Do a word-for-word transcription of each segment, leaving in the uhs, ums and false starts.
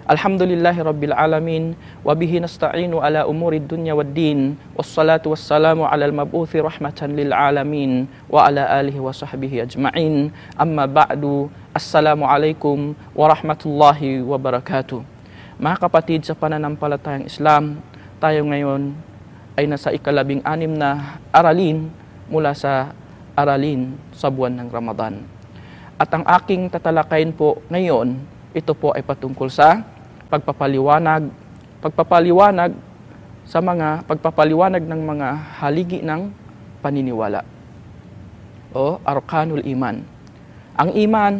Alhamdulillahi Rabbil Alamin, wa bihi nasta'inu ala umuri dunya wad din, wassalatu wassalamu ala al-mab'uthi rahmatan lil alamin, wa ala alihi wa sahbihi ajma'in. Amma ba'du, assalamualaikum warahmatullahi wabarakatuh. Mga kapatid sa pananampalatayang Islam, tayo ngayon ay nasa ikalabing anim na aralin mula sa aralin sa buwan ng Ramadan. At ang aking tatalakayin po ngayon, ito po ay patungkol sa pagpapaliwanag, pagpapaliwanag sa mga pagpapaliwanag ng mga haligi ng paniniwala o arkanul iman. Ang iman,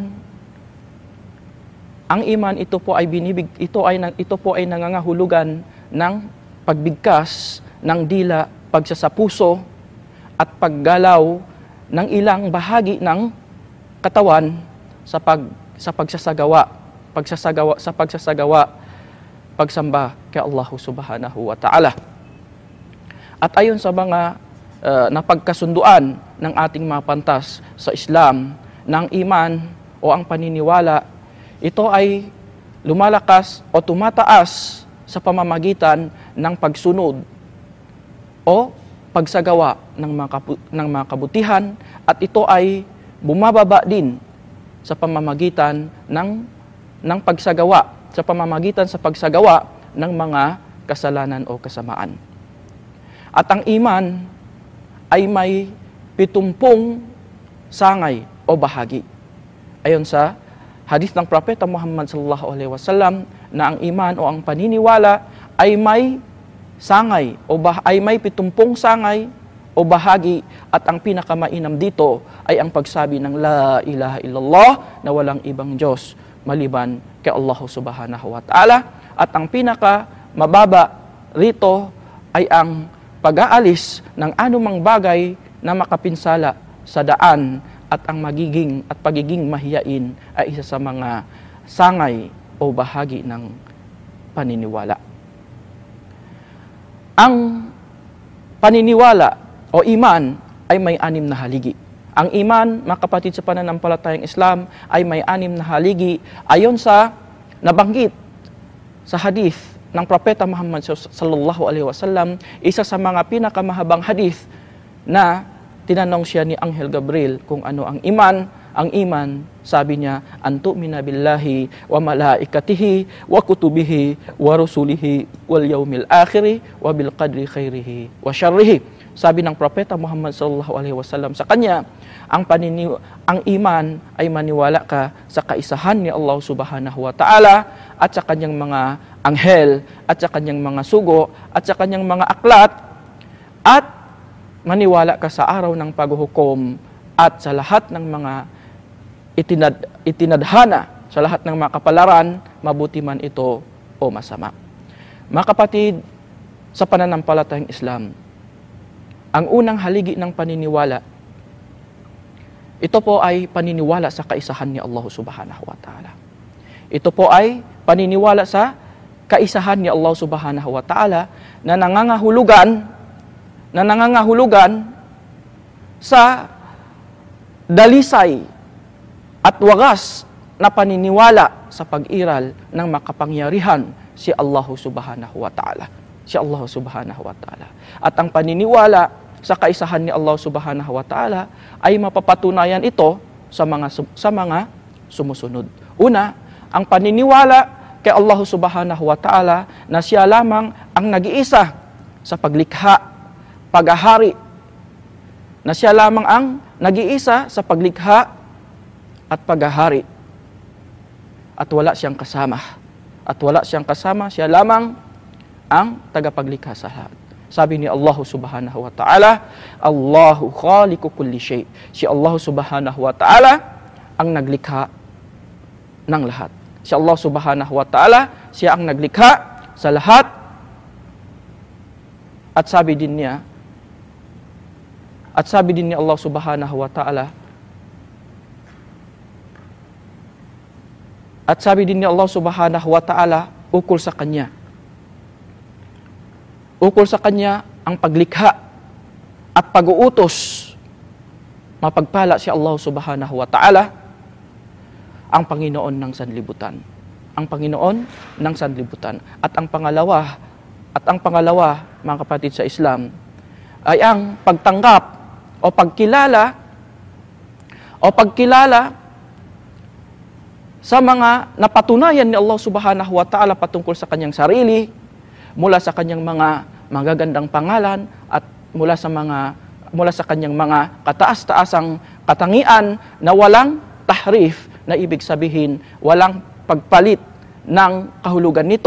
ang iman ito po ay binibig, ito ay ito po ay nangangahulugan ng pagbigkas ng dila, pagsasapuso at paggalaw ng ilang bahagi ng katawan sa pag sa pagsasagawa, pagsasagawa sa pagsasagawa pagsamba kay Allah Subhanahu wa Ta'ala. At ayon sa mga uh, napagkasunduan ng ating mga pantas sa Islam, ng iman o ang paniniwala, ito ay lumalakas o tumataas sa pamamagitan ng pagsunod o pagsagawa ng mga, kapu- ng mga kabutihan, at ito ay bumababa din sa pamamagitan ng, ng pagsagawa sa pamamagitan sa pagsagawa ng mga kasalanan o kasamaan. At ang iman ay may pitumpung sangay o bahagi. Ayon sa hadith ng Propeta Muhammad sallallahu alaihi wasallam na ang iman o ang paniniwala ay may sangay o bah- ay may pitumpung sangay o bahagi, at ang pinakamainam dito ay ang pagsabi ng la ilaha illallah na walang ibang Diyos maliban kay Allah Subhanahu wa Ta'ala, at ang pinaka mababa rito ay ang pag-aalis ng anumang bagay na makapinsala sa daan, at ang magiging at pagiging mahiyain ay isa sa mga sangay o bahagi ng paniniwala. Ang paniniwala o iman ay may anim na haligi. Ang iman, mga kapatid sa pananampalatayang Islam, ay may anim na haligi ayon sa nabanggit sa hadith ng Propeta Muhammad sallallahu alaihi wasallam, isa sa mga pinakamahabang hadith na tinanong siya ni Anghel Gabriel kung ano ang iman. Ang iman, sabi niya, an tu'mina billahi wa malaikatihi wa kutubihi wa rusulihi wal yawmil akhiri wa bil qadri khairihi wa syarrihi. Sabi ng Propeta Muhammad sallallahu alaihi wasallam sa kanya, ang panini ang iman ay maniwala ka sa kaisahan ni Allah Subhanahu wa Ta'ala at sa kanyang mga anghel at sa kanyang mga sugo at sa kanyang mga aklat, at maniwala ka sa araw ng paghuhukom at sa lahat ng mga itinad, itinadhana, sa lahat ng mga kapalaran, mabuti man ito o masama. Mga kapatid, sa pananampalatayang Islam, ang unang haligi ng paniniwala, ito po ay paniniwala sa kaisahan ni Allah Subhanahu wa Ta'ala. Ito po ay paniniwala sa kaisahan ni Allah Subhanahu wa Ta'ala na nangangahulugan na nangangahulugan sa dalisay at wagas na paniniwala sa pag-iral ng makapangyarihan si Allah Subhanahu wa Ta'ala. Si Allah Subhanahu wa Ta'ala. At ang paniniwala sa kaisahan ni Allah Subhanahu wa Ta'ala ay mapapatunayan ito sa mga sa mga sumusunod. Una, ang paniniwala kay Allah Subhanahu wa Ta'ala na siya lamang ang nag-iisa sa paglikha, paghahari, na siya lamang ang nag-iisa sa paglikha at paghahari, at wala siyang kasama. At wala siyang kasama, siya lamang ang tagapaglikha sa lahat. Sabi ni Allah Subhanahu wa Ta'ala, Allahu khaliqu kulli shay. Si Allah Subhanahu wa Ta'ala ang naglikha ng lahat. Si Allah Subhanahu wa Ta'ala, siya ang naglikha sa lahat. At sabi din niya, at sabi din ni Allah Subhanahu wa Ta'ala, at sabi din ni Allah Subhanahu wa Ta'ala ukol sa Kanya. Ukol sa Kanya ang paglikha at pag-uutos. Mapagpala si Allah Subhanahu wa Ta'ala, ang Panginoon ng sanlibutan. ang Panginoon ng sanlibutan. At ang pangalawa, at ang pangalawa, mga kapatid sa Islam, ay ang pagtanggap o pagkilala o pagkilala sa mga napatunayan ni Allah Subhanahu wa Ta'ala patungkol sa kanyang sarili, mula sa kanyang mga magagandang pangalan at mula sa mga mula sa kanyang mga kataas-taasang katangian na walang tahrif, na ibig sabihin walang pagpalit ng kahulugan nito